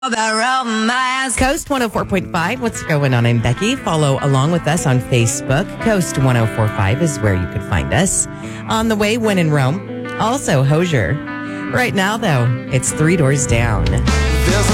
Coast 104.5. What's going on? I'm Becky. Follow along with us on Facebook. Coast 104.5 is where you could find us. On the way, when in Rome. Also, Hosier. Right now, though, it's 3 Doors Down.